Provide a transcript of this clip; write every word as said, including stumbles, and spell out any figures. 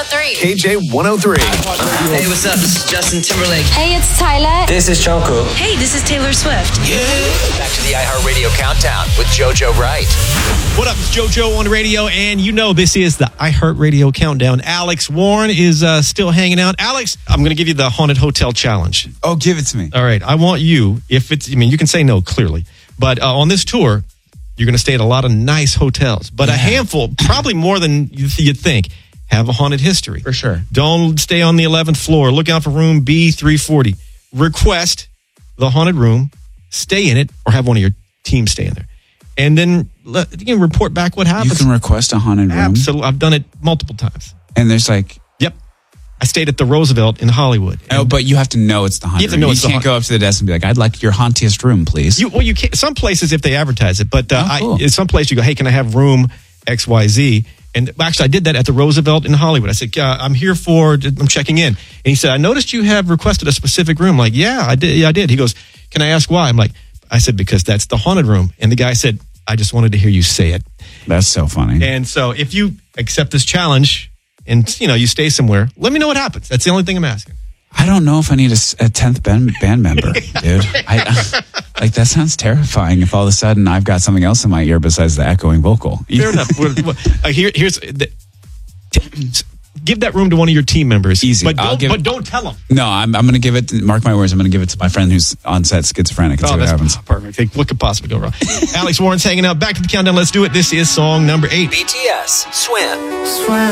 three. K J one oh three. Hey, what's up? This is Justin Timberlake. Hey, it's Tyler. This is Jungkook. Hey, this is Taylor Swift. Yeah. Back to the iHeartRadio Countdown with JoJo Wright. What up? It's JoJo on the radio, and you know this is the iHeartRadio Countdown. Alex Warren is uh, still hanging out. Alex, I'm going to give you the Haunted Hotel Challenge. Oh, give it to me. All right. I want you, if it's, I mean, you can say no, clearly. But uh, on this tour, you're going to stay at a lot of nice hotels. But yeah. a handful, probably more than you th- you'd think, have a haunted history. For sure. Don't stay on the eleventh floor. Look out for room B three forty. Request the haunted room, stay in it, or have one of your team stay in there. And then let, you can report back what happens. You can request a haunted room? Absolutely. I've done it multiple times. And there's like... Yep. I stayed at the Roosevelt in Hollywood. Oh, but you have to know it's the haunted you have to room. Know you it's can't the go up to the desk and be like, I'd like your hauntiest room, please. You, well, you can't. Some places, if they advertise it, but uh, oh, cool. I, in some place you go, hey, can I have room X Y Z? And actually, I did that at the Roosevelt in Hollywood. I said, uh, I'm here for, I'm checking in. And he said, I noticed you have requested a specific room. I'm like, yeah, I did. Yeah, I did. He goes, can I ask why? I'm like, I said, because that's the haunted room. And the guy said, I just wanted to hear you say it. That's so funny. And so if you accept this challenge and, you know, you stay somewhere, let me know what happens. That's the only thing I'm asking. I don't know if I need a, a tenth band, band member, dude. I, uh, like, that sounds terrifying if all of a sudden I've got something else in my ear besides the echoing vocal. Fair enough. uh, here, here's the, t- give that room to one of your team members. Easy. But I'll don't, give but it, don't tell them. No, I'm, I'm going to give it, mark my words, I'm going to give it to my friend who's on set schizophrenic and oh, see what that's happens. Perfect. Hey, what could possibly go wrong? Alex Warren's hanging out. Back to the countdown. Let's do it. This is song number eight. B T S, Swim. Swim.